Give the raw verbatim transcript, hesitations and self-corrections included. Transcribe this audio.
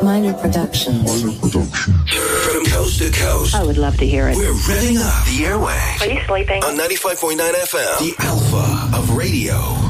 Minor Productions. Minor Productions. From coast to coast. I would love to hear it. We're revving up the airwaves. Are you sleeping? On ninety-five point nine F M. The Alpha of radio.